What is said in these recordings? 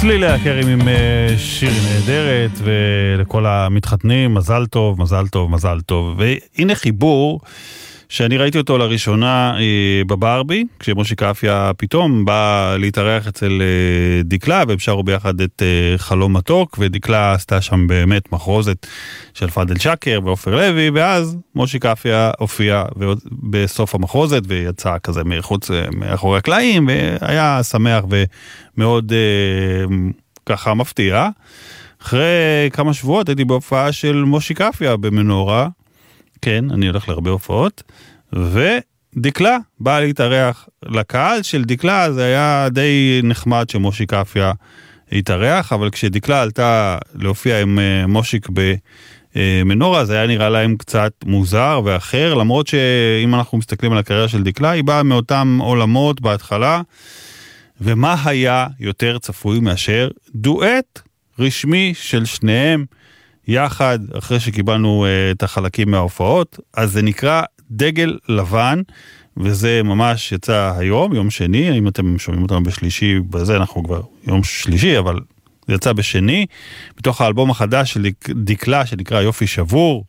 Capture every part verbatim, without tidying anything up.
צלילי הכרים עם שיר נהדרת, ולכל המתחתנים מזל טוב, מזל טוב, מזל טוב. והנה חיבור שאני ראיתי אותו לראשונה בברבי, כשמושי קפיה פתאום בא להתארח אצל דקלה, והם שרו ביחד את חלום מתוק, ודקלה עשתה שם באמת מחרוזת של פאדל שקר ואופר לוי, ואז מושי קפיה הופיע בסוף המחרוזת, ויצא כזה מחוץ, מאחורי הקלעים, והיה שמח ומאוד ככה מפתיע. אחרי כמה שבועות הייתי בהופעה של מושי קפיה במנורה, כן, אני הולך להרבה הופעות, ודקלה באה להתארח. לקהל של דקלה זה היה די נחמד שמושי קפיה התארח, אבל כשדקלה עלתה להופיע עם מושיק במנורה, זה היה נראה להם קצת מוזר ואחר, למרות שאם אנחנו מסתכלים על הקריירה של דקלה, היא באה מאותם עולמות בהתחלה, ומה היה יותר צפוי מאשר דואט רשמי של שניהם, יחד, אחרי שקיבלנו uh, את החלקים מההופעות, אז זה נקרא דגל לבן, וזה ממש יצא היום, יום שני, אם אתם שומעים אותנו בשלישי, בזה אנחנו כבר יום שלישי, אבל זה יצא בשני, בתוך האלבום החדש של דקלה, שנקרא יופי שבור,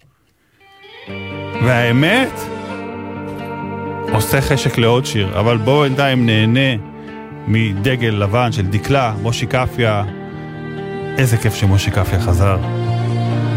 והאמת, עושה חשק לעוד שיר, אבל בואו בינתיים נהנה מדגל לבן של דקלה, מושי קפיה, איזה כיף שמושי קפיה חזר.